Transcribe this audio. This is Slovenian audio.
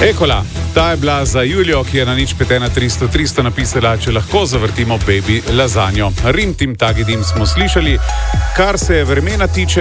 Ekola, ta je bila za Julijo, ki je na nič 51300 napisala, če lahko zavrtimo baby lazanjo. Rim tim tagidim smo slišali, kar se vremena tiče.